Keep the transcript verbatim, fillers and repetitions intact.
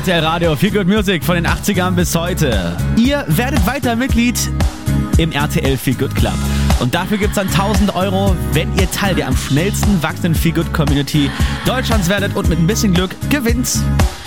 R T L Radio, Feel Good Music von den achtzigern bis heute. Ihr werdet weiter Mitglied im R T L Feel Good Club. Und dafür gibt es dann tausend Euro, wenn ihr Teil der am schnellsten wachsenden Feel Good Community Deutschlands werdet und mit ein bisschen Glück gewinnt.